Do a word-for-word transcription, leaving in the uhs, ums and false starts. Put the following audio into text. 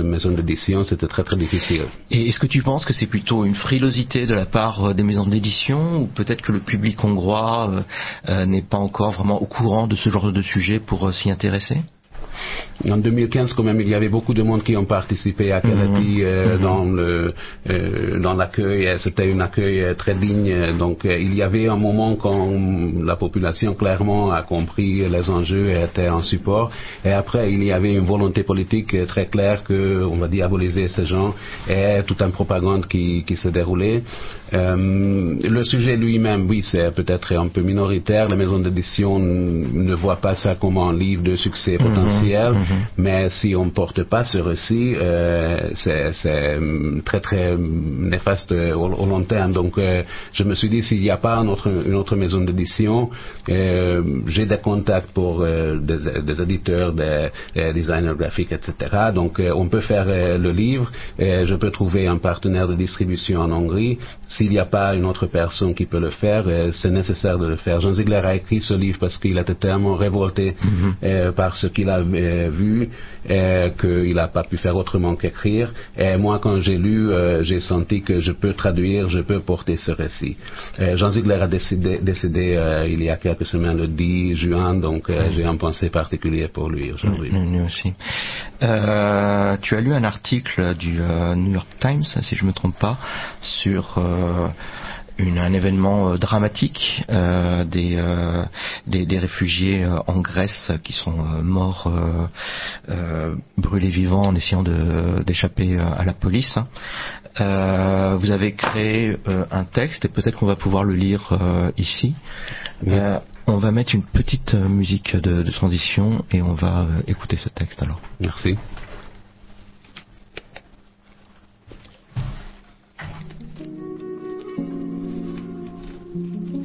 maison d'édition, c'était très très difficile. Et est-ce que tu penses que c'est plutôt une frilosité de la part des maisons d'édition, ou peut-être que le public hongrois euh, euh, n'est pas encore vraiment au courant de ce genre de sujet pour euh, s'y intéresser? En deux mille quinze, quand même, il y avait beaucoup de monde qui ont participé à Keleti mmh. euh, mmh. dans le euh, dans l'accueil. C'était un accueil très digne. Donc, euh, il y avait un moment quand la population clairement a compris les enjeux et était en support. Et après, il y avait une volonté politique très claire que on va diaboliser ces gens, et toute une propagande qui qui se déroulait. Euh, le sujet lui-même, oui, c'est peut-être un peu minoritaire. Les maisons d'édition ne voient pas ça comme un livre de succès potentiel, mmh, mmh. mais si on ne porte pas ce récit, euh, c'est, c'est très très néfaste au, au long terme. Donc, euh, je me suis dit, s'il n'y a pas une autre, une autre maison d'édition, euh, j'ai des contacts pour euh, des, des éditeurs, des, des designers graphiques, et cetera. Donc, euh, on peut faire euh, le livre, et je peux trouver un partenaire de distribution en Hongrie. S'il n'y a pas une autre personne qui peut le faire, euh, c'est nécessaire de le faire. Jean Ziegler a écrit ce livre parce qu'il était tellement révolté mm-hmm. euh, par ce qu'il avait vu, euh, qu'il n'a pas pu faire autrement qu'écrire. Et moi, quand j'ai lu, euh, j'ai senti que je peux traduire, je peux porter ce récit. Euh, Jean Ziegler a décédé, décédé euh, il y a quelques semaines, le dix juin, donc euh, mm-hmm. j'ai un pensée particulier pour lui aujourd'hui. Nous mm-hmm. aussi. Euh, tu as lu un article du euh, New York Times, si je ne me trompe pas, sur euh, Une, un événement euh, dramatique euh, des, euh, des, des réfugiés euh, en Grèce qui sont euh, morts euh, euh, brûlés vivants en essayant de, d'échapper euh, à la police. Euh, vous avez créé euh, un texte, et peut-être qu'on va pouvoir le lire euh, ici. Oui. Euh, on va mettre une petite euh, musique de, de transition et on va euh, écouter ce texte alors. Merci.